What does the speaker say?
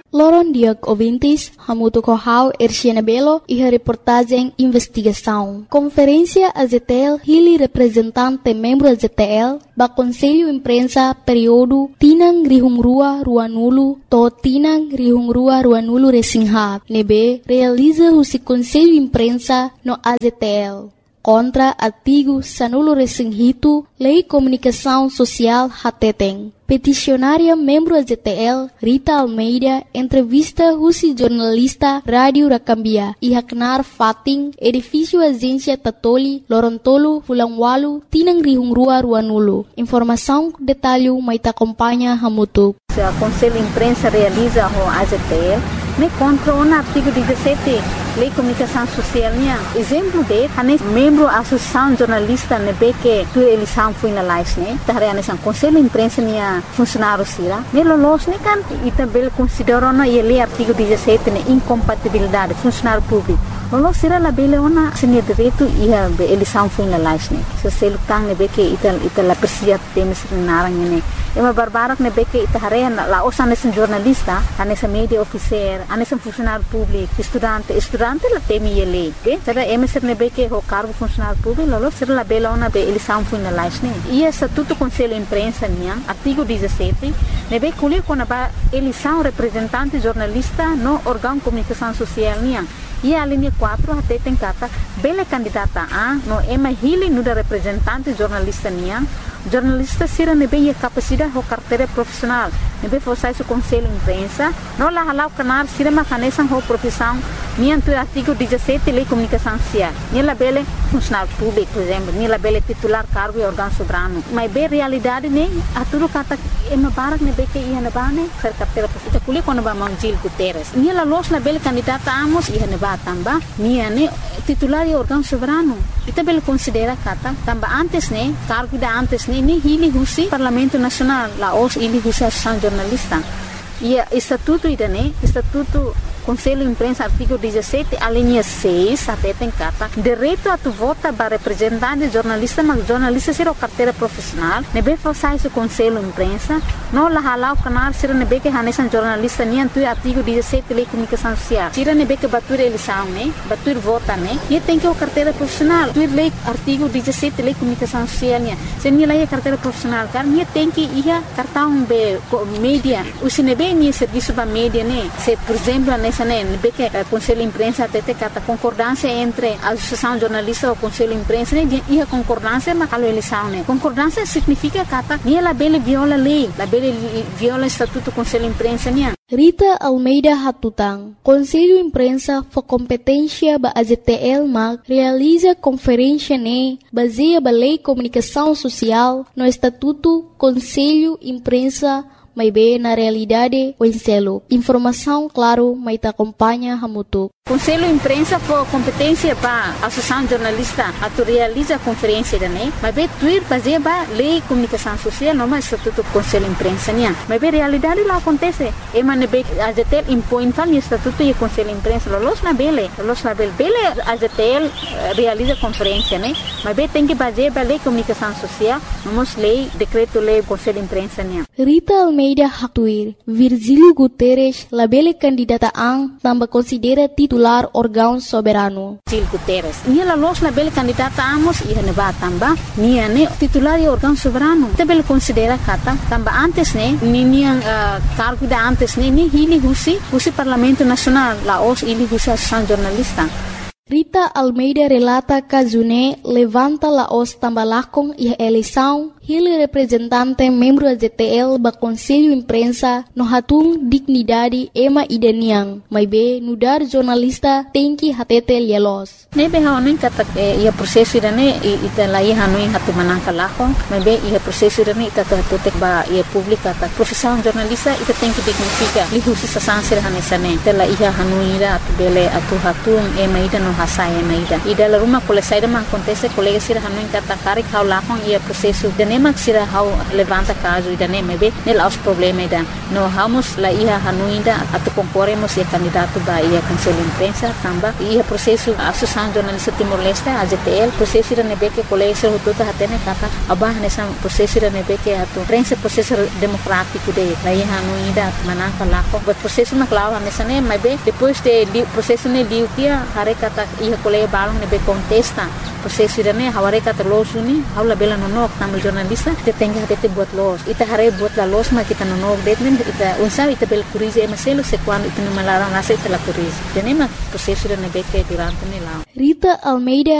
Loron Diag Ouvintes, Hamuto Kohau, Erciana Belo e a reportagem Investigação. Conferência AZTL, Hili representante membro AZTL, ba Conselho Imprensa período Tinang Rihungrua Ruanulu, to Tinang Rihungrua Ruanulu Resingha, nebe realiza o Conselho Imprensa no AZTL. Contra artigo Sanulo Resinghito, Lei Comunicação Social Hateteng. Peticionária membro AZTL, Rita Almeida, entrevista Rusi jornalista Rádio Rakambia, Ihaknar Fating, edifício Agência Tatoli, Lorontolo, Fulangwalu, Tinang Rihungrua Ruanulu. Informação, detalhe, maita acompanha Hamutu. O Conselho de Imprensa realiza o AZTL, contra o artigo 17, Lei Comunicação Social. Exemplo de, membro da Associação Jornalista, que tu eleição foi na live, o Conselho de Imprensa funcionário sira, melolos kan e também consideram ele artigo 17 incompatibilidade funcionário público. Lolos sira la bele ona senia direito e a eleição foi na live, se se lutang que ita la persia temes narang ne. É uma barbara que nebe que ita la osa nesse jornalista, nesse media officer, nesse funcionário público, estudante la temi ele, ok? Será emeser nebe que o cargo funcionário público, lolos sira la bele ona be eleição foi na live, E estatuto Conselho de Imprensa artigo 17, nebe que quando a eleição representante jornalista no órgão de comunicação social e a linha 4 até tem cata bele candidata a no ema hili no da representante jornalista jornalista sira nebe e capacidade o carteira profissional nebe forçar o Conselho de Imprensa no la halau canar sira macanesan ho profissão tu artigo 17 Lei Comunicação Social la bele funcionário público por exemplo la bele titular cargo e órgão soberano mas bem realidade a tudo cata ema barak nebe que ia na bane ser carteira profissional kuli quando ba Gil Guterres la los la bele candidata amos ia na tamba titular e órgão soberano ita bele considera kata tamba antes cargo da antes hili husi Parlamento Nacional la os hili husi Associação Jornalista e estatuto estatuto Conselho de Imprensa, artigo 17, a linha 6, até tem carta, direito a tu vota para representante jornalista, mas jornalista será carteira profissional, nebe forçar esse Conselho de Imprensa, não la halau canal, será nebe que hanesan jornalista, nem tu artigo 17, Lei Comunicação Social, será nebe que batur eleição, batur vota, e tem que o carteira profissional, tu lei artigo 17, Lei Comunicação Social, se nem lei carteira profissional, cara, nem tem que ir cartão be mídia, o se nebe nem serviço para mídia, se por exemplo, que o Conselho de Imprensa até tem concordância entre a Associação Jornalista e o Conselho de Imprensa e a concordância mas a eleição concordância significa que ela bele viola a lei, ela bele viola o Estatuto do Conselho de Imprensa Rita Almeida Hatutang, Conselho de Imprensa for competência ba AZTL mag realiza conferência baseia ba Lei Comunicação Social no Estatuto Conselho de Imprensa mas bem na realidade o enselo. Informação, claro, mas te acompanha Hamutu. Conselho de Imprensa for competência para a Associação Jornalista a realiza a conferência mas bem tuir fazer ba Lei Comunicação Social não mais Estatuto do Conselho de Imprensa mas bem realidade lá acontece e man bem a ZTL impõe tal Estatuto e Conselho de Imprensa los na bele a ZTL realiza conferência mas bem tem que fazer ba Lei Comunicação Social vamos lei decreto lei Conselho de Imprensa Rita Almeida Hatuir, Virgílio Guterres, labele candidata ang tambah considera titular órgão soberano. Gil Guterres, la los labele candidata amos e neba tamba, titular e órgão soberano. Tabele considera kata tamba antes cargo da antes ni hili husi Parlamento Nacional, la os hili husi Associação Jornalista. Rita Almeida relata que June levanta la os tambalakong e eleição ele representante membro da ZTL ba Conselho de Imprensa no hatung dignidade ema ideniang mas be nudar jornalista tem que hatete lielos nebe haonin kata ia prosesso irane ita lai hanui hatu manangka lako mas be ia prosesso irane ita tutek ba ia publika ta profissão jornalista ita tem que dignifica lihusi sa sansir hanesane tela ia hanui ra atu bele atu hatung ema ida no hasai ema ida la ruma kole saida man acontece colega sira hanui kata karik haulakong ia prosesso de nema sira hau levanta caso ida nema be nel aos problema ida no vamos la ia hanuinda atu concorremos e candidato ba ia cancela imprensa tamba ia processo associação jornalista Timor-Leste AZTL processo ida nebe que colégio tudo hatene kaka abah nessa processo ida nebe que atu prensa processo democrático de la ia hanuinda manaka lako but processo na clava nessa ne mas be depois de processo ne liu tia hare kata ia colégio balong nebe contesta processo ida ne haware kata losuni haula bela nonok tamu jornalista te tenga te buat los ita hare buat la los ma kita nonok detmen ita unsa ita bel curize maselo se quando ita no malarang nasa ita la curize tenema processo ida nebe que durante ne la Rita Almeida